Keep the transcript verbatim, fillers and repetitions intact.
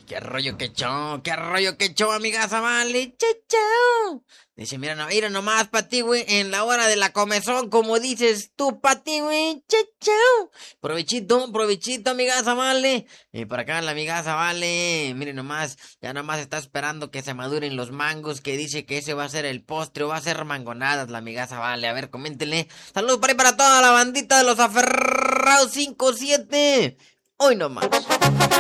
Qué rollo que show, qué rollo que show, amigaza, vale. Chau, chau. Dice, mira, no, mira nomás pa' ti, güey, en la hora de la comezón, como dices tú pa' ti, güey. Chau, chau. Provechito, provechito, amigaza, vale. Y por acá la amigaza, vale. Mire nomás, ya nomás está esperando que se maduren los mangos, que dice que ese va a ser el postre o va a ser mangonadas, la amigaza, vale. A ver, coméntenle. Saludos para ahí para toda la bandita de los aferrados cinco siete. Hoy nomás.